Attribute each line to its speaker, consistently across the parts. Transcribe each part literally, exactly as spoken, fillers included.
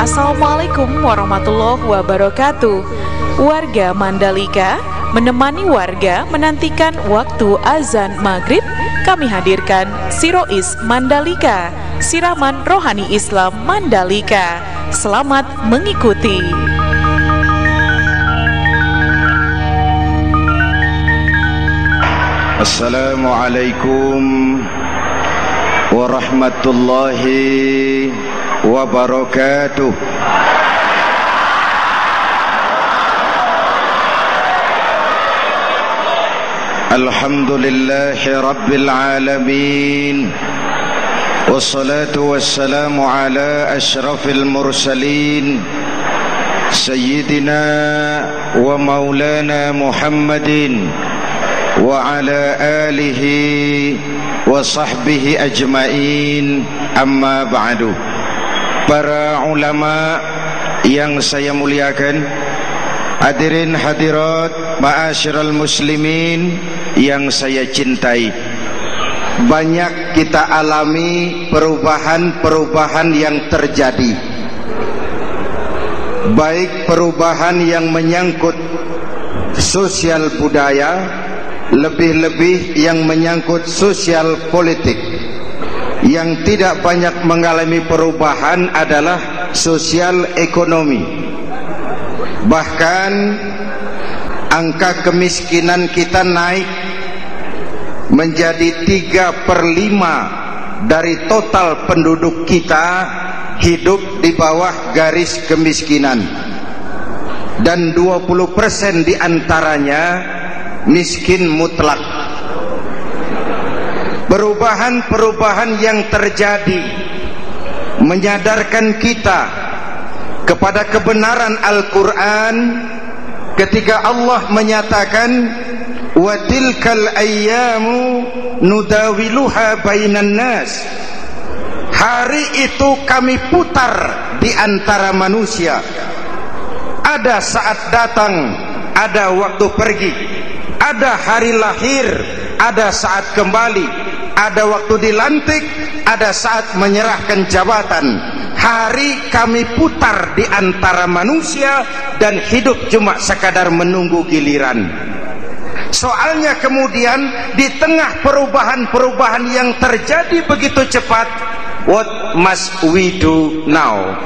Speaker 1: Assalamualaikum warahmatullahi wabarakatuh. Warga Mandalika menemani warga menantikan waktu azan maghrib. Kami hadirkan Sirois Mandalika, siraman rohani Islam Mandalika. Selamat mengikuti.
Speaker 2: Assalamualaikum warahmatullahi wabarakatuh. Alhamdulillahi rabbil alamin. Wassalatu wassalamu ala ashrafil mursalin Sayyidina wa maulana Muhammadin wa ala alihi wa sahbihi ajma'in, amma ba'du. Para ulama yang saya muliakan, hadirin hadirat ma'asyiral muslimin yang saya cintai, banyak kita alami perubahan-perubahan yang terjadi, baik perubahan yang menyangkut sosial budaya, lebih-lebih yang menyangkut sosial politik. Yang tidak banyak mengalami perubahan adalah sosial ekonomi. Bahkan angka kemiskinan kita naik menjadi tiga per lima dari total penduduk kita hidup di bawah garis kemiskinan, dan dua puluh persen diantaranya miskin mutlak. Perubahan-perubahan yang terjadi menyadarkan kita kepada kebenaran Al-Quran ketika Allah menyatakan wa tilkal ayyamu nudawiluha bainan nas. Hari itu kami putar di antara manusia. Ada saat datang, ada waktu pergi. Ada hari lahir, ada saat kembali. Ada waktu dilantik, ada saat menyerahkan jabatan. Hari kami putar di antara manusia dan hidup cuma sekadar menunggu giliran. Soalnya kemudian di tengah perubahan-perubahan yang terjadi begitu cepat, what must we do now?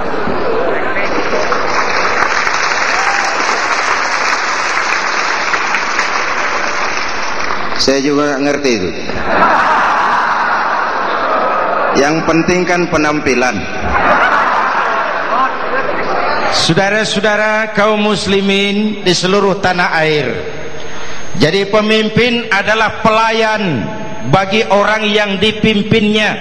Speaker 2: Saya juga ngerti itu. Yang penting kan penampilan. Saudara-saudara kaum muslimin di seluruh tanah air, jadi pemimpin adalah pelayan bagi orang yang dipimpinnya.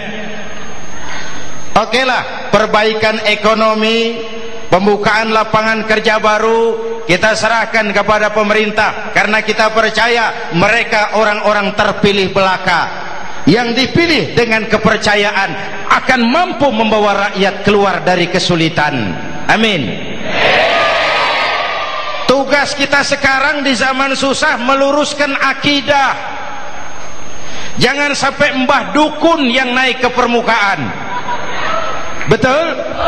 Speaker 2: Okelah, perbaikan ekonomi, pembukaan lapangan kerja baru kita serahkan kepada pemerintah, karena kita percaya mereka orang-orang terpilih belaka yang dipilih dengan kepercayaan akan mampu membawa rakyat keluar dari kesulitan. Amin. Tugas kita sekarang di zaman susah meluruskan akidah. Jangan sampai mbah dukun yang naik ke permukaan. Betul?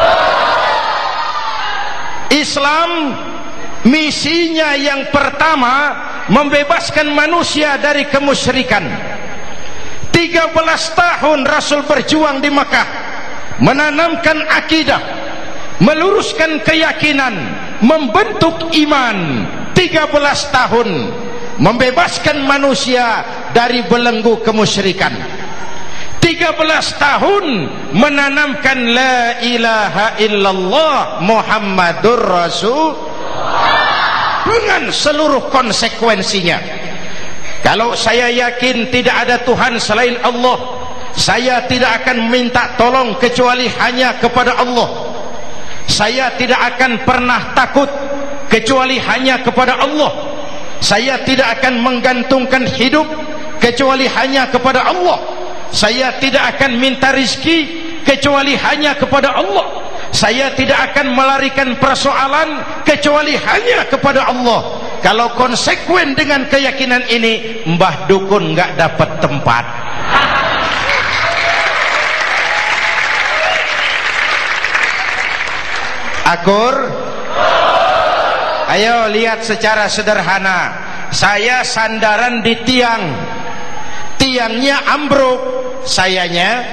Speaker 2: Islam misinya yang pertama membebaskan manusia dari kemusyrikan. tiga belas tahun Rasul berjuang di Makkah, menanamkan akidah, meluruskan keyakinan, membentuk iman. tiga belas tahun membebaskan manusia dari belenggu kemusyrikan. tiga belas tahun menanamkan la ilaha illallah Muhammadur Rasul dengan seluruh konsekuensinya. Kalau saya yakin tidak ada Tuhan selain Allah, saya tidak akan minta tolong kecuali hanya kepada Allah. Saya tidak akan pernah takut kecuali hanya kepada Allah. Saya tidak akan menggantungkan hidup kecuali hanya kepada Allah. Saya tidak akan minta rizki kecuali hanya kepada Allah. Saya tidak akan melarikan persoalan kecuali hanya kepada Allah. Kalau konsekuen dengan keyakinan ini, mbah dukun nggak dapat tempat. Akur? Ayo lihat secara sederhana. Saya sandaran di tiang, tiangnya ambruk, sayanya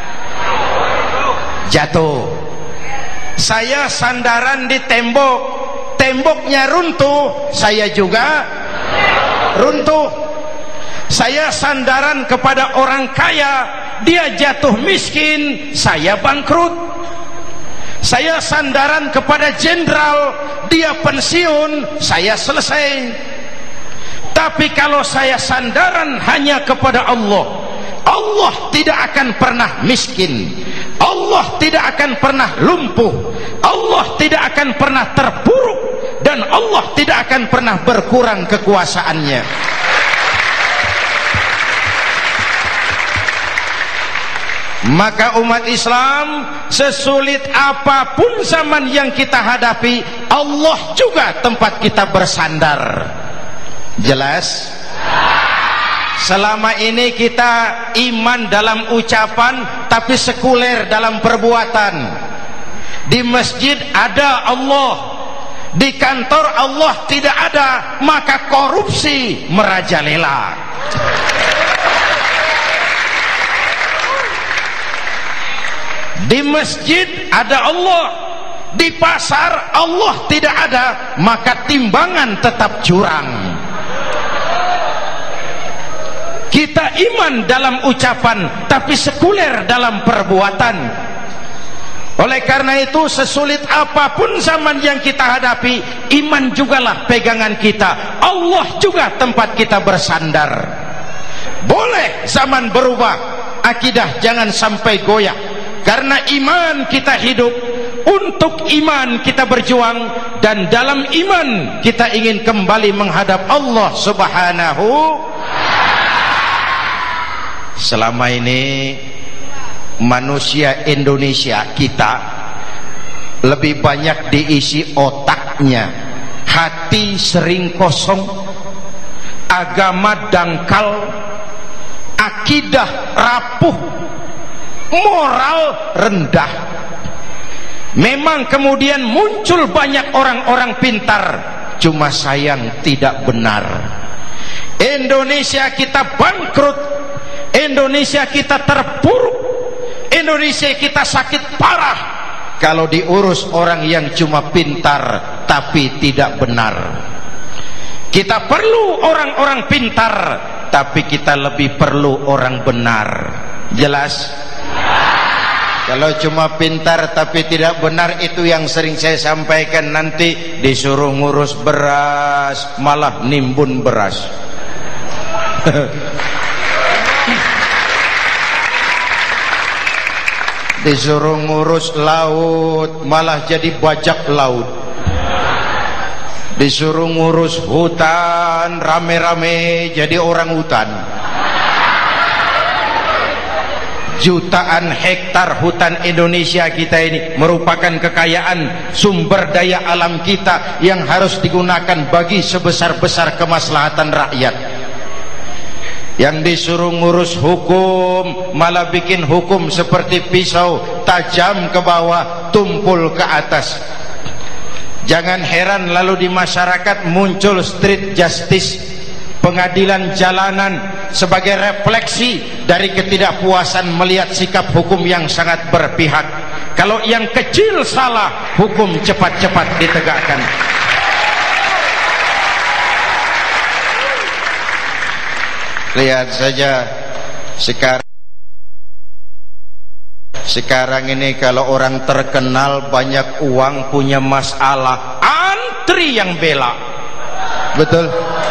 Speaker 2: jatuh. Saya sandaran di tembok, temboknya runtuh, saya juga runtuh. Saya sandaran kepada orang kaya, dia jatuh miskin, saya bangkrut. Saya sandaran kepada jenderal, dia pensiun, saya selesai. Tapi kalau saya sandaran hanya kepada Allah, Allah tidak akan pernah miskin, Allah tidak akan pernah lumpuh, Allah tidak akan pernah terpuruk, dan Allah tidak akan pernah berkurang kekuasaannya. Maka umat Islam, sesulit apapun zaman yang kita hadapi, Allah juga tempat kita bersandar. Jelas? Selama ini kita iman dalam ucapan, tapi sekuler dalam perbuatan. Di masjid ada Allah, di kantor Allah tidak ada, maka korupsi merajalela. Di masjid ada Allah, di pasar Allah tidak ada, maka timbangan tetap curang. Kita iman dalam ucapan, tapi sekuler dalam perbuatan. Oleh karena itu, sesulit apapun zaman yang kita hadapi, iman jugalah pegangan kita, Allah juga tempat kita bersandar. Boleh zaman berubah, akidah jangan sampai goyah. Karena iman kita hidup, untuk iman kita berjuang, dan dalam iman kita ingin kembali menghadap Allah Subhanahu. Selama ini manusia Indonesia kita lebih banyak diisi otaknya, hati sering kosong, agama dangkal, akidah rapuh, moral rendah. Memang kemudian muncul banyak orang-orang pintar, cuma sayang tidak benar. Indonesia kita bangkrut, Indonesia kita terpuruk, Indonesia kita sakit parah kalau diurus orang yang cuma pintar tapi tidak benar. Kita perlu orang-orang pintar, tapi kita lebih perlu orang benar. Jelas? Kalau cuma pintar tapi tidak benar, itu yang sering saya sampaikan, nanti disuruh ngurus beras malah nimbun beras. Disuruh ngurus laut malah jadi bajak laut. Disuruh ngurus hutan rame-rame jadi orang hutan. Jutaan hektar hutan Indonesia kita ini merupakan kekayaan sumber daya alam kita yang harus digunakan bagi sebesar-besar kemaslahatan rakyat. Yang disuruh ngurus hukum malah bikin hukum seperti pisau, tajam ke bawah, tumpul ke atas. Jangan heran lalu di masyarakat muncul street justice, pengadilan jalanan, sebagai refleksi dari ketidakpuasan melihat sikap hukum yang sangat berpihak. Kalau yang kecil salah, hukum cepat-cepat ditegakkan. Lihat saja sekarang sekarang ini, kalau orang terkenal banyak uang punya masalah, antri yang bela. Betul?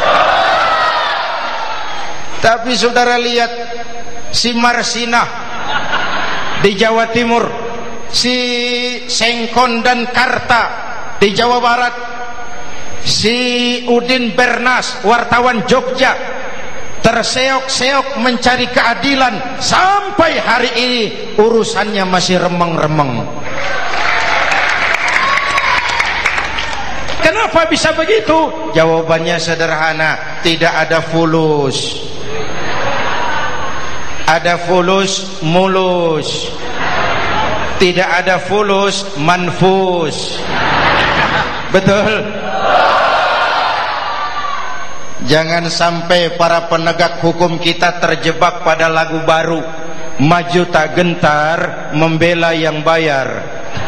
Speaker 2: Tapi saudara lihat si Marsinah di Jawa Timur, si Sengkon dan Karta di Jawa Barat, si Udin Bernas wartawan Jogja terseok-seok mencari keadilan, sampai hari ini urusannya masih remeng-remeng. Kenapa bisa begitu? Jawabannya sederhana, tidak ada fulus. Ada fulus mulus. Tidak ada fulus, manfus. Betul? Jangan sampai para penegak hukum kita terjebak pada lagu baru, maju tak gentar, membela yang bayar.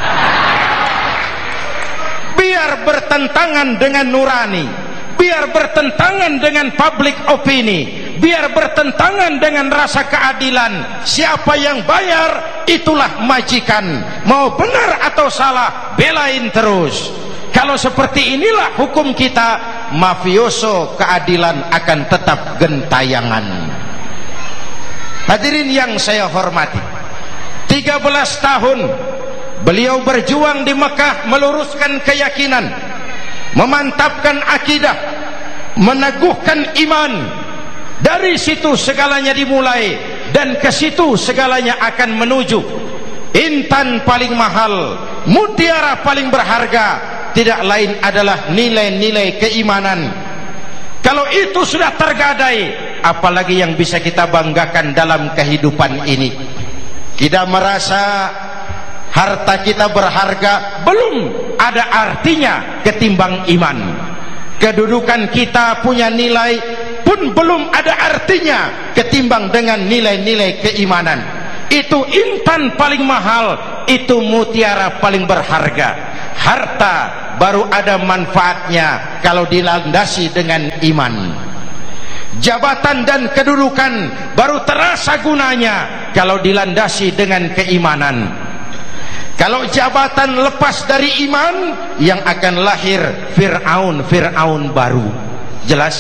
Speaker 2: Biar bertentangan dengan nurani, biar bertentangan dengan public opini, biar bertentangan dengan rasa keadilan. Siapa yang bayar, itulah majikan. Mau benar atau salah, belain terus. Kalau seperti inilah hukum kita, mafioso keadilan akan tetap gentayangan. Hadirin yang saya hormati, tiga belas tahun beliau berjuang di Mekah, meluruskan keyakinan, memantapkan akidah, meneguhkan iman. Dari situ segalanya dimulai, dan ke situ segalanya akan menuju. Intan paling mahal, mutiara paling berharga, tidak lain adalah nilai-nilai keimanan. Kalau itu sudah tergadai, apalagi yang bisa kita banggakan dalam kehidupan ini? Kita merasa harta kita berharga, belum ada artinya ketimbang iman. Kedudukan kita punya nilai pun belum ada artinya ketimbang dengan nilai-nilai keimanan. Itu intan paling mahal, itu mutiara paling berharga. Harta baru ada manfaatnya kalau dilandasi dengan iman. Jabatan dan kedudukan baru terasa gunanya kalau dilandasi dengan keimanan. Kalau jabatan lepas dari iman, yang akan lahir Fir'aun, Fir'aun baru. Jelas?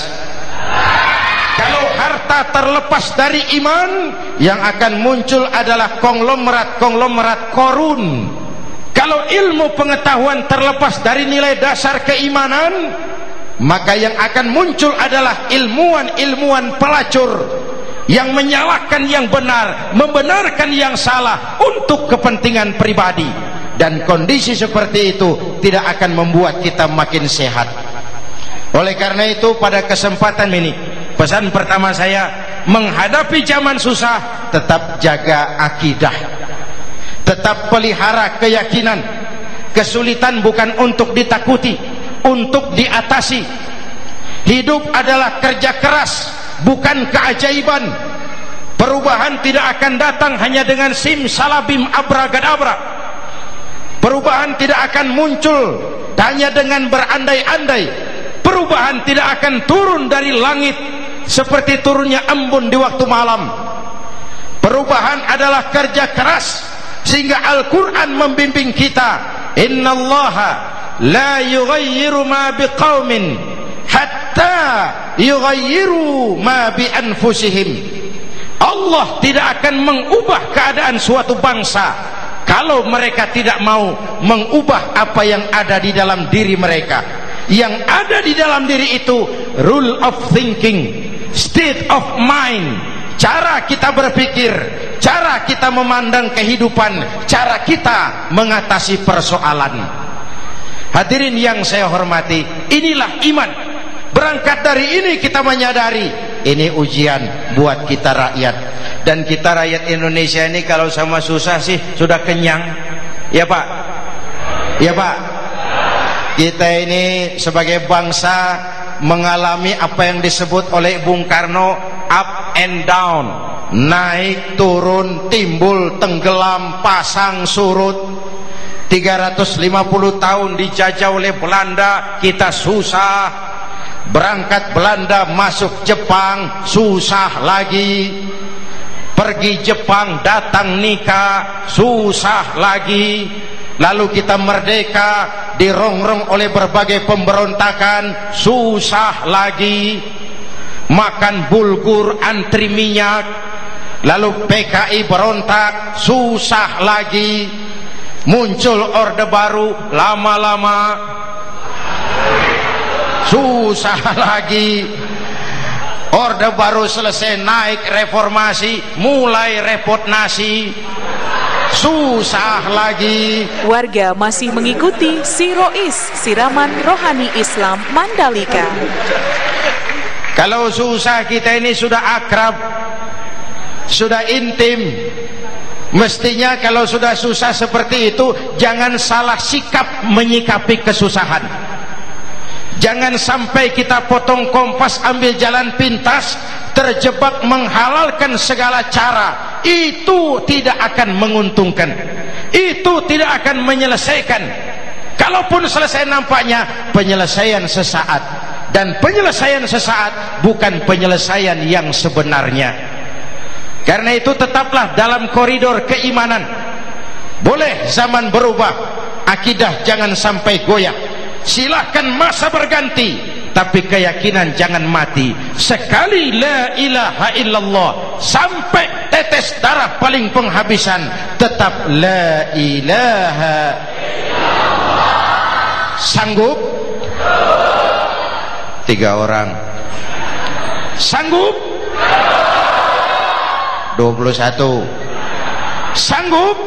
Speaker 2: Kalau harta terlepas dari iman, yang akan muncul adalah konglomerat-konglomerat korun. Kalau ilmu pengetahuan terlepas dari nilai dasar keimanan, maka yang akan muncul adalah ilmuwan-ilmuwan pelacur yang menyalahkan yang benar, membenarkan yang salah untuk kepentingan pribadi. Dan kondisi seperti itu tidak akan membuat kita makin sehat. Oleh karena itu, pada kesempatan ini, pesan pertama saya, menghadapi zaman susah, tetap jaga akidah, tetap pelihara keyakinan. Kesulitan bukan untuk ditakuti, untuk diatasi. Hidup adalah kerja keras, bukan keajaiban. Perubahan tidak akan datang hanya dengan simsalabim abragadabra. Perubahan tidak akan muncul hanya dengan berandai-andai. Perubahan tidak akan turun dari langit seperti turunnya embun di waktu malam. Perubahan adalah kerja keras, sehingga Al-Quran membimbing kita, innallaha la yughayyiru ma biqaumin hatta yughayyiru ma bi anfusihim. Allah tidak akan mengubah keadaan suatu bangsa kalau mereka tidak mau mengubah apa yang ada di dalam diri mereka. Yang ada di dalam diri itu rule of thinking, state of mind, cara kita berpikir, cara kita memandang kehidupan, cara kita mengatasi persoalan. Hadirin yang saya hormati, inilah iman. Berangkat dari ini kita menyadari ini ujian buat kita rakyat. Dan kita rakyat Indonesia ini kalau sama susah sih sudah kenyang. Ya Pak? Ya Pak? Kita ini sebagai bangsa mengalami apa yang disebut oleh Bung Karno up and down, naik turun, timbul tenggelam, pasang surut. Tiga ratus lima puluh tahun dijajah oleh Belanda, kita susah. Berangkat Belanda masuk Jepang, susah lagi. Pergi Jepang, datang nikah, susah lagi. Lalu kita merdeka, dirongrong oleh berbagai pemberontakan, susah lagi. Makan bulgur, antri minyak. Lalu P K I berontak, susah lagi. Muncul orde baru, lama-lama susah lagi. Orde baru selesai, naik reformasi, mulai repot nasi, susah lagi.
Speaker 1: Warga masih mengikuti Sirois, siraman rohani Islam Mandalika.
Speaker 2: Kalau susah kita ini sudah akrab, sudah intim, Mestinya kalau sudah susah seperti itu, jangan salah sikap menyikapi kesusahan. Jangan sampai kita potong kompas, ambil jalan pintas, terjebak menghalalkan segala cara. Itu tidak akan menguntungkan, itu tidak akan menyelesaikan. Kalaupun selesai, nampaknya penyelesaian sesaat, dan penyelesaian sesaat bukan penyelesaian yang sebenarnya. Karena itu tetaplah dalam koridor keimanan. Boleh zaman berubah, akidah jangan sampai goyah. Silahkan masa berganti, tapi keyakinan jangan mati. Sekali la ilaha illallah sampai tetes darah paling penghabisan, tetap la ilaha illallah. Sanggup? Tiga orang. Sanggup? Dua puluh satu. Sanggup?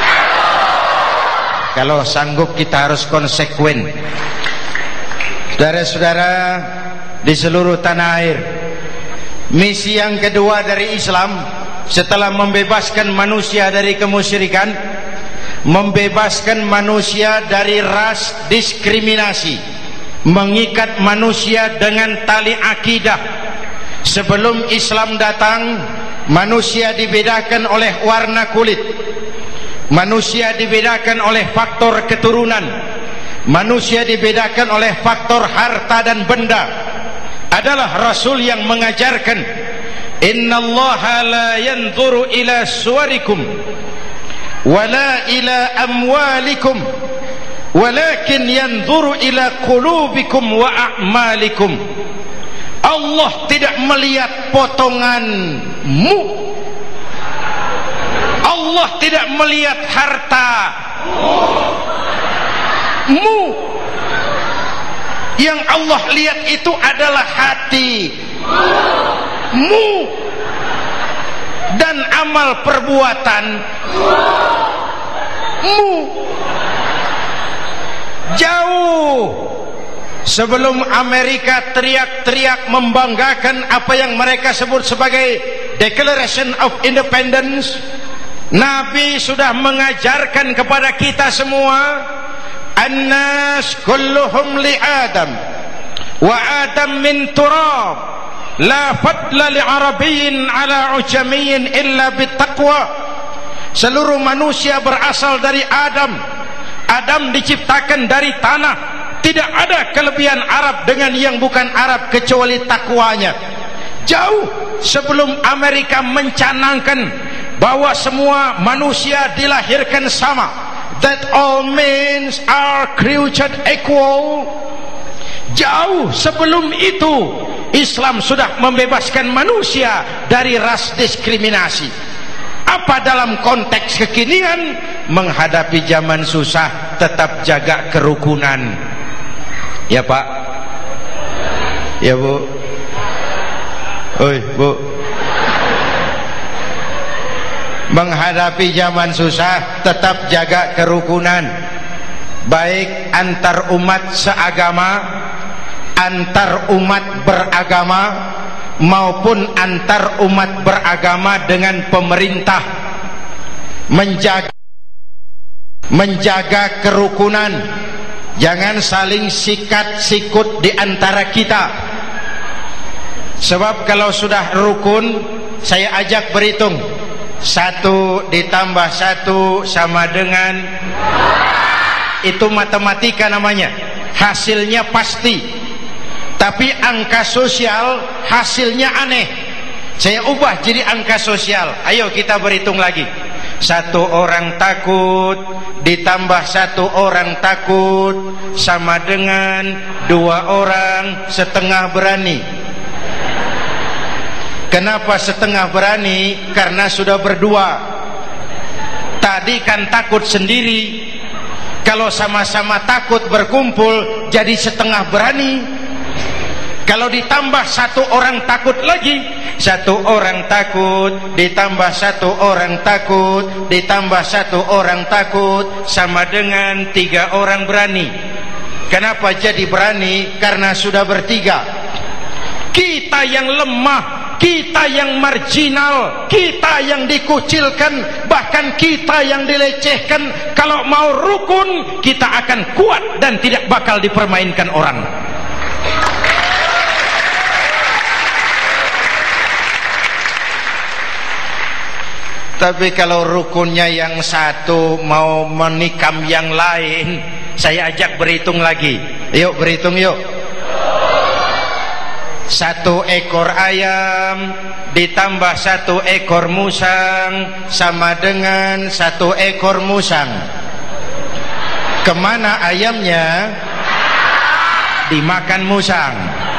Speaker 2: Kalau sanggup kita harus konsekuen. Saudara-saudara di seluruh tanah air, misi yang kedua dari Islam setelah membebaskan manusia dari kemusyrikan, membebaskan manusia dari ras diskriminasi, mengikat manusia dengan tali akidah. Sebelum Islam datang, manusia dibedakan oleh warna kulit, manusia dibedakan oleh faktor keturunan, manusia dibedakan oleh faktor harta dan benda. Adalah Rasul yang mengajarkan, innallaha la yanzuru ila suwarikum wala ila amwalikum walakin yanzuru ila qulubikum wa a'malikum. Allah tidak melihat potonganmu, Allah tidak melihat hartamu. Yang Allah lihat itu adalah hatimu dan amal perbuatanmu. Jauh sebelum Amerika teriak-teriak membanggakan apa yang mereka sebut sebagai Declaration of Independence, Nabi sudah mengajarkan kepada kita semua, annas kulluhum li Adam wa Adam min turab la fadla li arabiyyin ala ujamiyyin illa bittaqwa. Seluruh manusia berasal dari Adam. Adam diciptakan dari tanah. Tidak ada kelebihan Arab dengan yang bukan Arab kecuali takwanya. Jauh sebelum Amerika mencanangkan bahwa semua manusia dilahirkan sama, that all men are created equal, jauh sebelum itu Islam sudah membebaskan manusia dari ras diskriminasi. Apa dalam konteks kekinian? Menghadapi zaman susah, tetap jaga kerukunan. Ya Pak, ya Bu, oi Bu. Menghadapi zaman susah, tetap jaga kerukunan, baik antar umat seagama, antar umat beragama, maupun antar umat beragama dengan pemerintah. Menjaga menjaga kerukunan, jangan saling sikat sikut di antara kita. Sebab kalau sudah rukun, saya ajak berhitung, satu ditambah satu sama dengan, itu matematika namanya, hasilnya pasti. Tapi angka sosial hasilnya aneh. Saya ubah jadi angka sosial. Ayo kita berhitung lagi. Satu orang takut ditambah satu orang takut sama dengan dua orang setengah berani. Kenapa setengah berani? Karena sudah berdua. Tadi kan takut sendiri. Kalau sama-sama takut berkumpul jadi setengah berani. Kalau ditambah satu orang takut lagi, satu orang takut ditambah satu orang takut ditambah satu orang takut sama dengan tiga orang berani. Kenapa jadi berani? Karena sudah bertiga. Kita yang lemah kita yang marginal, kita yang dikucilkan, bahkan kita yang dilecehkan. Kalau mau rukun, kita akan kuat dan tidak bakal dipermainkan orang. Tapi kalau rukunnya yang satu mau menikam yang lain, saya ajak berhitung lagi. Yuk berhitung yuk. Satu ekor ayam ditambah satu ekor musang sama dengan satu ekor musang. Kemana ayamnya? Dimakan musang.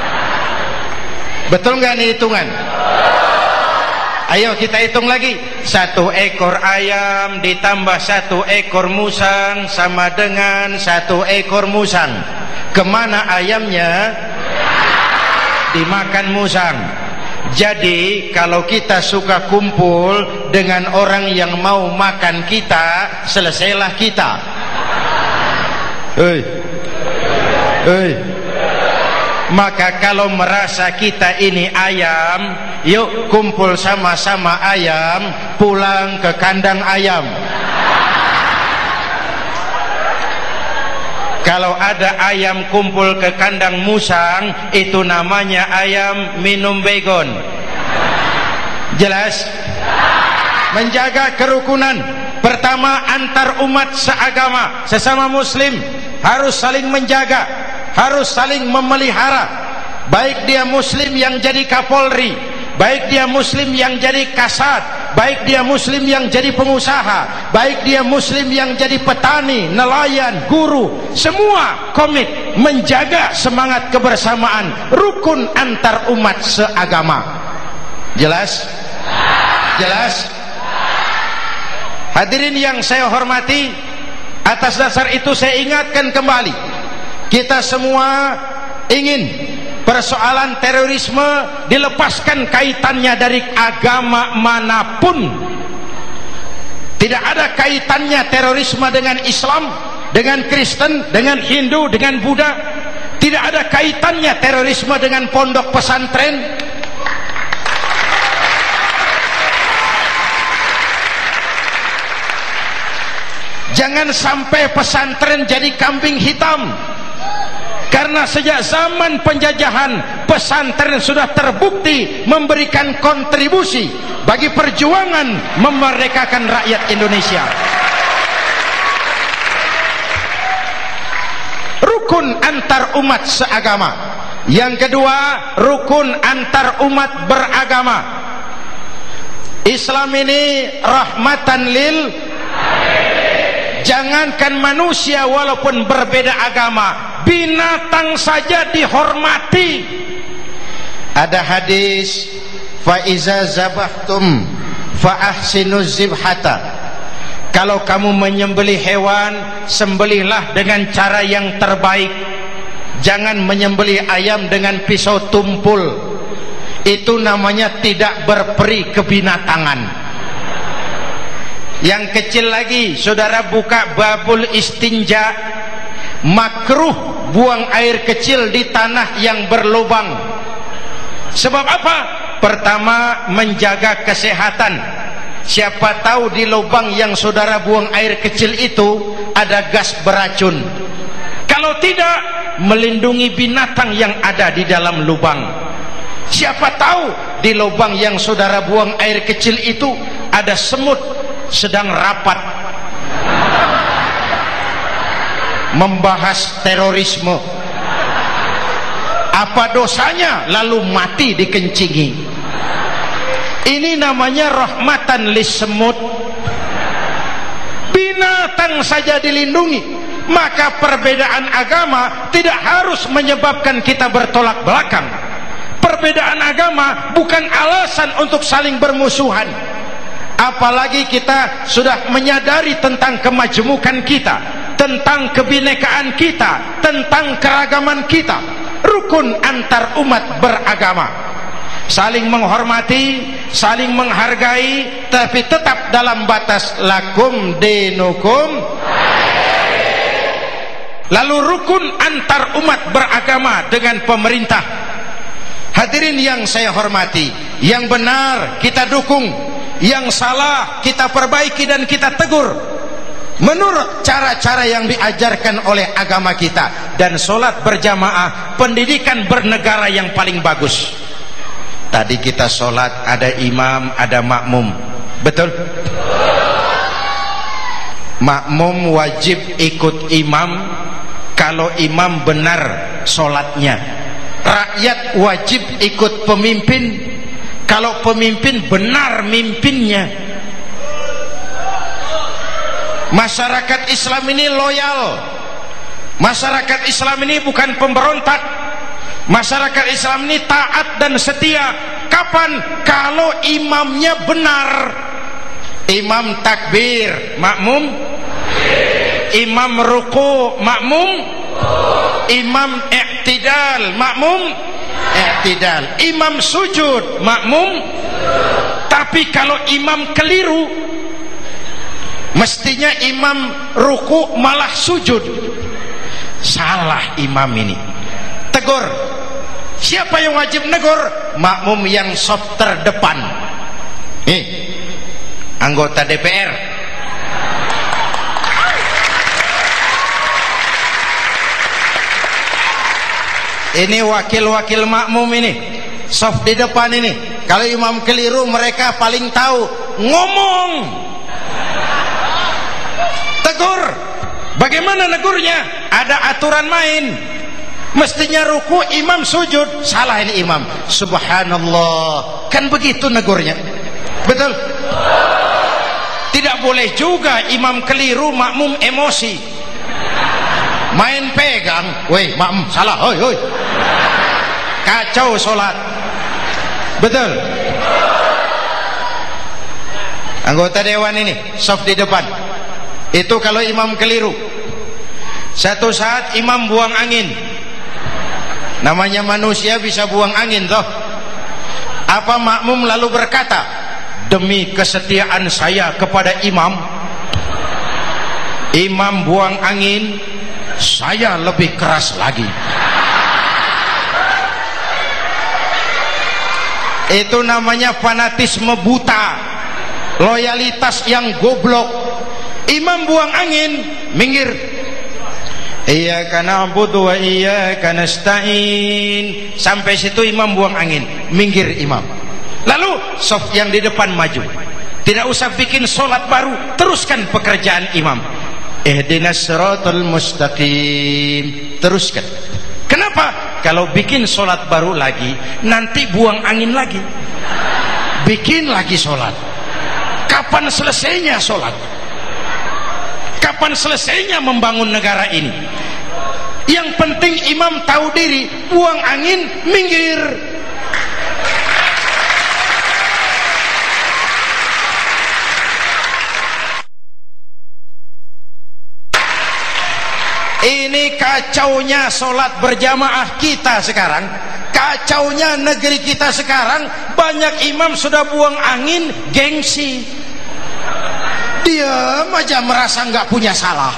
Speaker 2: Betul nggak nih hitungan? Ayo kita hitung lagi. Satu ekor ayam ditambah satu ekor musang sama dengan satu ekor musang. Kemana ayamnya? Dimakan musang. Jadi kalau kita suka kumpul dengan orang yang mau makan kita, selesailah kita. Hei, hei. Maka kalau merasa kita ini ayam, yuk kumpul sama-sama ayam, pulang ke kandang ayam. Kalau ada ayam kumpul ke kandang musang, itu namanya ayam minum baygon. Jelas? Menjaga kerukunan. Pertama, antar umat seagama, sesama muslim harus saling menjaga, harus saling memelihara. Baik dia muslim yang jadi kapolri, baik dia muslim yang jadi kasat, baik dia muslim yang jadi pengusaha, baik dia muslim yang jadi petani, nelayan, guru, semua komit menjaga semangat kebersamaan, rukun antar umat seagama. Jelas? Jelas? Hadirin yang saya hormati, atas dasar itu saya ingatkan kembali, kita semua ingin persoalan terorisme dilepaskan kaitannya dari agama manapun. Tidak ada kaitannya terorisme dengan Islam, dengan Kristen, dengan Hindu, dengan Buddha. Tidak ada kaitannya terorisme dengan pondok pesantren. Jangan sampai pesantren jadi kambing hitam. Karena sejak zaman penjajahan, pesantren sudah terbukti memberikan kontribusi bagi perjuangan memerdekakan rakyat Indonesia. Rukun antar umat seagama. Yang kedua, rukun antar umat beragama. Islam ini rahmatan lil, jangankan manusia walaupun berbeda agama, binatang saja dihormati. Ada hadis, fa iza zabahtum fa ahsinuz zibhata. Kalau kamu menyembelih hewan, sembelihlah dengan cara yang terbaik. Jangan menyembelih ayam dengan pisau tumpul. Itu namanya tidak berperi kebinatangan. Yang kecil lagi, saudara buka babul istinja, makruh buang air kecil di tanah yang berlubang. Sebab apa? Pertama, menjaga kesehatan. Siapa tahu di lubang yang saudara buang air kecil itu ada gas beracun. Kalau tidak, melindungi binatang yang ada di dalam lubang. Siapa tahu di lubang yang saudara buang air kecil itu ada semut sedang rapat membahas terorisme. Apa dosanya lalu mati dikencingi? Ini namanya rahmatan lis semut. Binatang saja dilindungi. Maka perbedaan agama tidak harus menyebabkan kita bertolak belakang. Perbedaan agama bukan alasan untuk saling bermusuhan. Apalagi kita sudah menyadari tentang kemajemukan kita, tentang kebinekaan kita, tentang keragaman kita. Rukun antar umat beragama, saling menghormati, saling menghargai, tapi tetap dalam batas lakum dinukum. Lalu rukun antar umat beragama dengan pemerintah. Hadirin yang saya hormati, yang benar kita dukung, yang salah kita perbaiki dan kita tegur menurut cara-cara yang diajarkan oleh agama kita. Dan sholat berjamaah pendidikan bernegara yang paling bagus. Tadi kita sholat ada imam, ada makmum, betul? Makmum wajib ikut imam kalau imam benar sholatnya. Rakyat wajib ikut pemimpin kalau pemimpin benar mimpinnya. Masyarakat Islam ini loyal. Masyarakat Islam ini bukan pemberontak. Masyarakat Islam ini taat dan setia. Kapan? Kalau imamnya benar. Imam takbir, makmum. Imam ruku, makmum. Imam i'tidal, makmum i'tidal. Imam sujud, makmum. Tapi kalau imam keliru, mestinya imam ruku malah sujud. Salah imam ini. Tegur. Siapa yang wajib negur? Makmum yang sop terdepan. Nih, anggota D P R. Ini wakil-wakil makmum ini, soft di depan ini. Kalau imam keliru mereka paling tahu. Ngomong, tegur. Bagaimana negurnya? Ada aturan main. Mestinya ruku, imam sujud. Salah ini imam. Subhanallah. Kan begitu negurnya. Betul? Tidak boleh juga imam keliru, makmum emosi. Main pegang, woi makmum salah, hoi hoi, kacau sholat. Betul? Anggota dewan ini soft di depan. Itu kalau imam keliru. Satu saat imam buang angin. Namanya manusia bisa buang angin toh. Apa makmum lalu berkata, demi kesetiaan saya kepada imam, imam buang angin, saya lebih keras lagi. Itu namanya fanatisme buta, loyalitas yang goblok. Imam buang angin, minggir. Iyyaka na'budu wa iyyaka nasta'in. Sampai situ imam buang angin, minggir imam. Lalu soft yang di depan maju. Tidak usah bikin sholat baru, teruskan pekerjaan imam. Ihdinas siratal mustaqim. Teruskan. Kenapa? Kalau bikin sholat baru lagi, nanti buang angin lagi. Bikin lagi sholat. Kapan selesainya sholat? Kapan selesainya membangun negara ini? Yang penting imam tahu diri, buang angin, minggir. Ini kacaunya sholat berjamaah kita sekarang, kacaunya negeri kita sekarang. Banyak imam sudah buang angin, gengsi. Dia aja merasa nggak punya salah.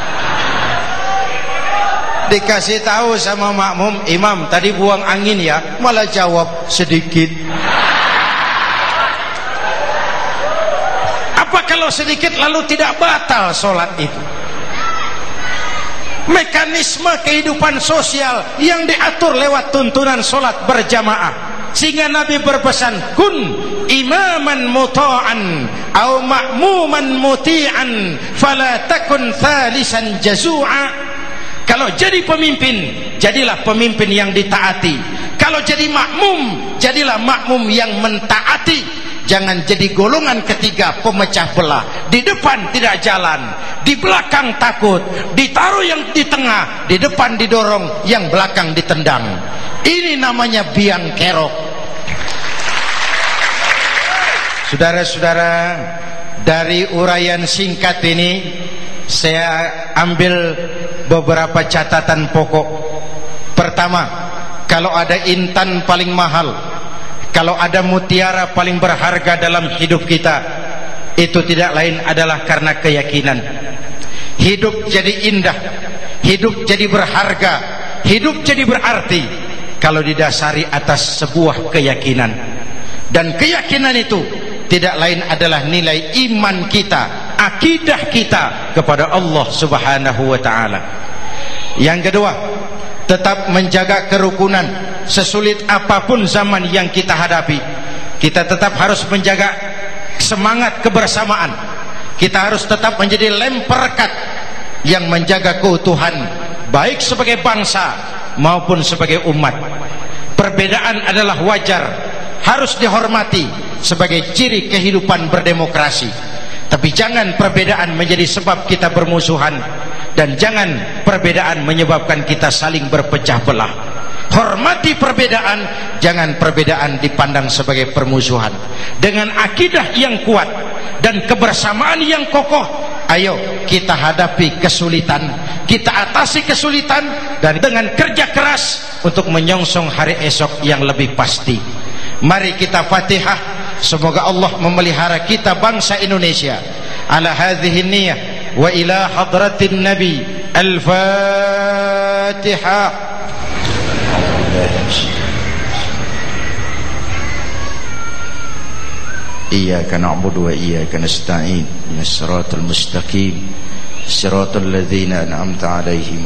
Speaker 2: Dikasih tahu sama makmum, imam tadi buang angin ya, malah jawab sedikit. Apa kalau sedikit lalu tidak batal sholat itu? Mekanisme kehidupan sosial yang diatur lewat tuntunan sholat berjamaah. Sehingga Nabi berpesan, kun imaman muta'an au ma'muman muti'an fala takun thalisan jazu'a. Kalau jadi pemimpin, jadilah pemimpin yang ditaati. Kalau jadi makmum, jadilah makmum yang mentaati. Jangan jadi golongan ketiga pemecah belah. Di depan tidak jalan, di belakang takut, ditaruh yang di tengah, di depan didorong, yang belakang ditendang. Ini namanya biang kerok. Saudara-saudara, dari uraian singkat ini saya ambil beberapa catatan pokok. Pertama, kalau ada intan paling mahal, kalau ada mutiara paling berharga dalam hidup kita, itu tidak lain adalah karena keyakinan. Hidup jadi indah, hidup jadi berharga, hidup jadi berarti kalau didasari atas sebuah keyakinan, dan keyakinan itu tidak lain adalah nilai iman kita, akidah kita kepada Allah Subhanahu wa taala. Yang kedua, tetap menjaga kerukunan. Sesulit apapun zaman yang kita hadapi, kita tetap harus menjaga semangat kebersamaan. Kita harus tetap menjadi lem perekat yang menjaga keutuhan, baik sebagai bangsa maupun sebagai umat. Perbedaan adalah wajar, harus dihormati sebagai ciri kehidupan berdemokrasi. Tapi jangan perbedaan menjadi sebab kita bermusuhan, dan jangan perbedaan menyebabkan kita saling berpecah belah. Hormati perbedaan, jangan perbedaan dipandang sebagai permusuhan. Dengan akidah yang kuat dan kebersamaan yang kokoh, ayo kita hadapi kesulitan, kita atasi kesulitan, dan dengan kerja keras untuk menyongsong hari esok yang lebih pasti. Mari kita Fatihah, semoga Allah memelihara kita bangsa Indonesia ala hadhihi niyah wa ila hadratin nabi. Al-Fatihah. Iyyaka na'budu wa iyyaka nasta'in, ihdinas siratal mustaqim, siratal ladzina an'amta 'alaihim.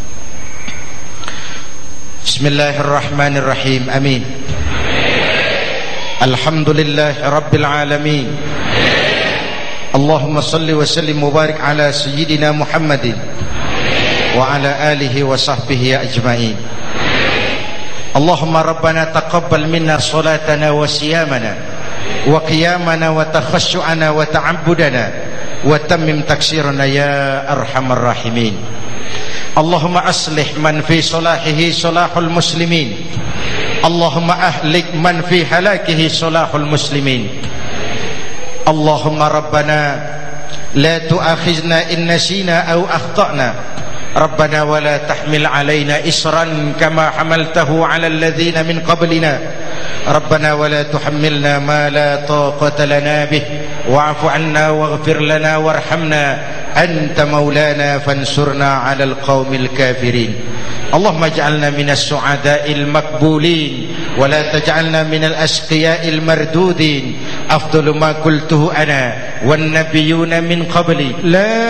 Speaker 2: Bismillahirrahmanirrahim. Amin. Alhamdulillahi rabbil alamin. Allahumma salli wa sallim mubarak ala sayyidina Muhammadin wa ala alihi wa sahbihi ajma'in. Allahumma rabbana taqabbal minna salatana wa siyamana wa qiyamana wa takhashu'ana wa ta'abbudana wa tammim taksirana ya arhamar rahimin. Allahumma aslih man fi salahihi salahul muslimin. Allahumma ahlik man fi halakihi salahul muslimin. Allahumma rabbana la tu'akhizna in nasina aw akhtana. Rabbana wa la tahmil alaina isran kama hamaltahu ala alladhina min qablina. Rabbana wa la tuhammilna ma la taqata lana bih wa'fu 'anna waghfir lana warhamna anta maulana fansurna 'alal qaumil kafirin. Allahumma ij'alna minas su'ada'il maqbulin wa la taj'alna minal ashqiya'il mardudin. Afdalu ma qultuhu ana wan nabiyyuna min qabli la